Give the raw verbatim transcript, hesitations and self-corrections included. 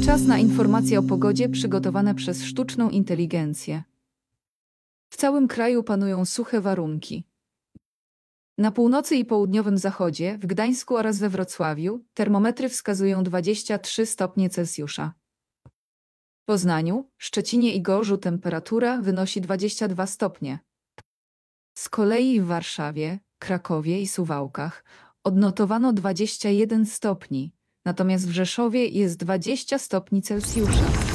Czas na informacje o pogodzie przygotowane przez sztuczną inteligencję. W całym kraju panują suche warunki. Na północy i południowym zachodzie, w Gdańsku oraz we Wrocławiu, termometry wskazują dwadzieścia trzy stopnie Celsjusza. W Poznaniu, Szczecinie i Gorzu temperatura wynosi dwadzieścia dwa stopnie. Z kolei w Warszawie, Krakowie i Suwałkach odnotowano dwadzieścia jeden stopni, natomiast w Rzeszowie jest dwadzieścia stopni Celsjusza.